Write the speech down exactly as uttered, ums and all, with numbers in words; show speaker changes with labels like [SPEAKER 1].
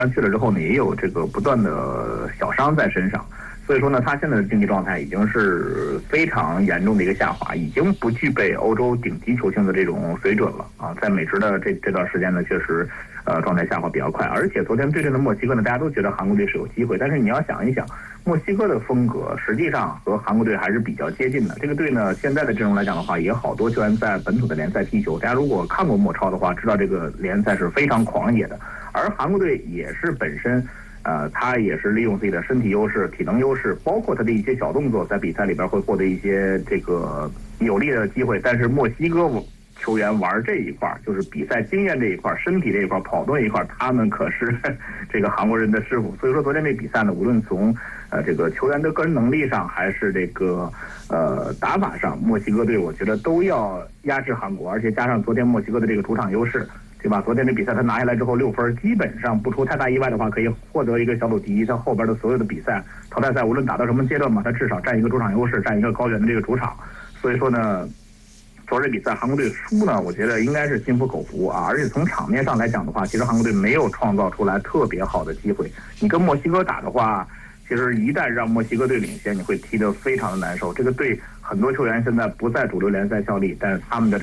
[SPEAKER 1] 去了之后呢，也有这个不断的小伤在身上，所以说呢，他现在的竞技状态已经是非常严重的一个下滑，已经不具备欧洲顶级球星的这种水准了啊！在美职的这这段时间呢，确实，呃，状态下滑比较快，而且昨天对阵的墨西哥呢，大家都觉得韩国队是有机会，但是你要想一想，墨西哥的风格实际上和韩国队还是比较接近的。这个队呢，现在的阵容来讲的话，也好多球员在本土的联赛踢球，大家如果看过墨超的话，知道这个联赛是非常狂野的。而韩国队也是本身，呃，他也是利用自己的身体优势、体能优势，包括他的一些小动作，在比赛里边会获得一些这个有利的机会。但是墨西哥球员玩这一块，就是比赛经验这一块、身体这一块、跑动这一块，他们可是这个韩国人的师傅。所以说，昨天这比赛呢，无论从呃这个球员的个人能力上，还是这个呃打法上，墨西哥队我觉得都要压制韩国，而且加上昨天墨西哥的这个主场优势。对吧？昨天这比赛他拿下来之后六分，基本上不出太大意外的话，可以获得一个小组第一。他后边的所有的比赛淘汰赛，无论打到什么阶段嘛，他至少占一个主场优势，占一个高原的这个主场。所以说呢，昨儿这比赛韩国队输呢，我觉得应该是心服口服啊。而且从场面上来讲的话，其实韩国队没有创造出来特别好的机会。你跟墨西哥打的话，其实一旦让墨西哥队领先，你会踢得非常的难受。这个队很多球员现在不在主流联赛效力，但是他们的